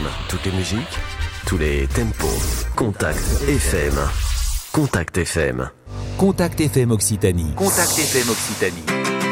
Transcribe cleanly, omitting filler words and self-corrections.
toutes les musiques, tous les tempos. Contact FM. Contact FM. Contact FM Occitanie. Contact FM Occitanie.